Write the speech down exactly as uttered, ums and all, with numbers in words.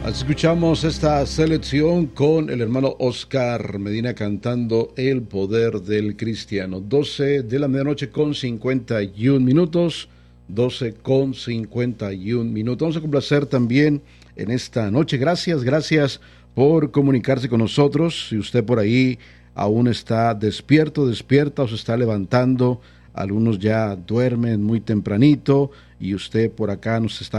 Escuchamos esta selección con el hermano Oscar Medina cantando El Poder del Cristiano. doce de la medianoche con cincuenta y un minutos. doce con cincuenta y un minutos. Vamos a complacer también en esta noche. Gracias, gracias por comunicarse con nosotros. Si usted por ahí aún está despierto, despierta o se está levantando, algunos ya duermen muy tempranito y usted por acá nos está